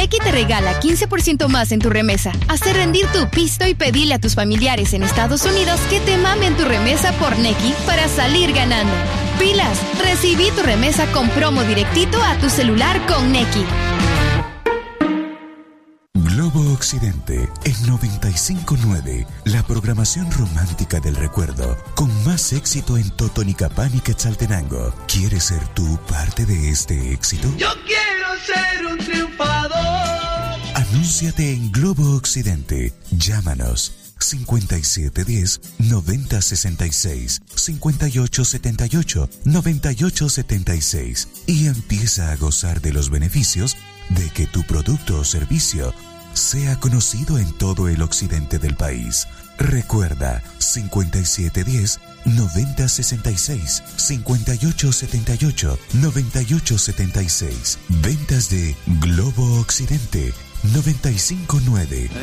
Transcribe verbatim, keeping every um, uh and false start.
Nequi te regala quince por ciento más en tu remesa. Hazte rendir tu pisto y pedile a tus familiares en Estados Unidos que te mamen tu remesa por Nequi para salir ganando. Pilas, recibí tu remesa con promo directito a tu celular con Nequi. Globo Occidente, en noventa y cinco punto nueve, la programación romántica del recuerdo, con más éxito en Totonicapán y Quetzaltenango. ¿Quieres ser tú parte de este éxito? Yo quiero ser un triunfador. Anúnciate en Globo Occidente. Llámanos cincuenta y siete diez, noventa sesenta y seis, cincuenta y ocho setenta y ocho, noventa y ocho setenta y seis y empieza a gozar de los beneficios de que tu producto o servicio sea conocido en todo el occidente del país. Recuerda, cincuenta y siete diez, noventa sesenta y seis, cincuenta y ocho setenta y ocho, noventa y ocho setenta y seis. Ventas de Globo Occidente, noventa y cinco punto nueve.